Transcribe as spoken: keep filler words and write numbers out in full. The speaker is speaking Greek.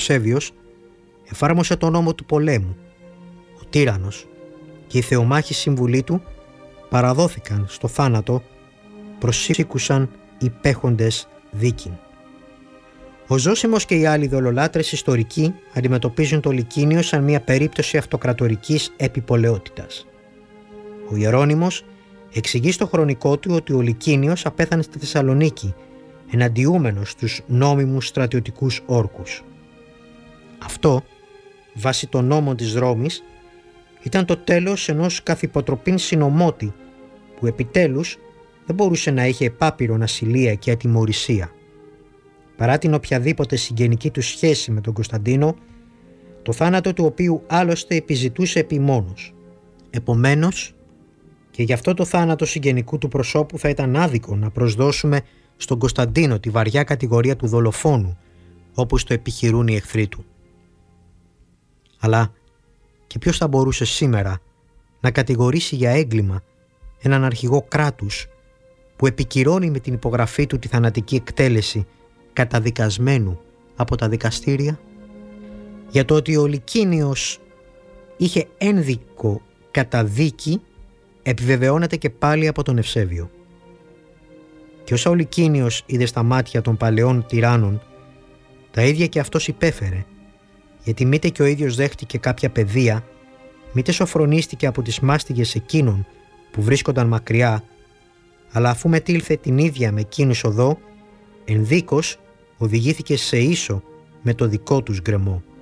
Ευσέβιος εφάρμοσε τον νόμο του πολέμου. Ο τύραννος και οι θεομάχοι σύμβουλοι του παραδόθηκαν στο θάνατο, προσήκουσαν υπέχοντες δίκην. Ο Ζώσιμος και οι άλλοι δολολάτρες ιστορικοί αντιμετωπίζουν το Λυκίνιο σαν μια περίπτωση αυτοκρατορικής επιπολαιότητας. Ο Ιερώνυμος εξηγεί στο χρονικό του ότι ο Λυκίνιος απέθανε στη Θεσσαλονίκη, εναντιούμενος στους νόμιμους στρατιωτικούς όρκους. Αυτό, βάσει των νόμων της Ρώμης, ήταν το τέλος ενός καθ' υποτροπήν συνωμότη, που επιτέλους δεν μπορούσε να είχε επάπειρον ασυλία και ατιμωρησία. Παρά την οποιαδήποτε συγγενική του σχέση με τον Κωνσταντίνο, το θάνατο του οποίου άλλωστε επιζητούσε επιμόνως. Επομένως, και γι' αυτό το θάνατο συγγενικού του προσώπου θα ήταν άδικο να προσδώσουμε στον Κωνσταντίνο τη βαριά κατηγορία του δολοφόνου, όπως το επιχειρούν οι εχθροί του. Αλλά και ποιος θα μπορούσε σήμερα να κατηγορήσει για έγκλημα έναν αρχηγό κράτους που επικυρώνει με την υπογραφή του τη θανατική εκτέλεση καταδικασμένου από τα δικαστήρια? Για το ότι ο Λυκίνιος είχε ένδικο καταδίκη επιβεβαιώνεται και πάλι από τον Ευσέβιο. Και όσα ο Λυκίνιος είδε στα μάτια των παλαιών τυράννων, τα ίδια και αυτός υπέφερε, γιατί μήτε και ο ίδιος δέχτηκε κάποια παιδεία, μήτε σοφρονίστηκε από τις μάστιγες εκείνων που βρίσκονταν μακριά, αλλά αφού μετήλθε την ίδια με εκείνους οδό, ενδίκως οδηγήθηκε σε ίσο με το δικό τους γκρεμό.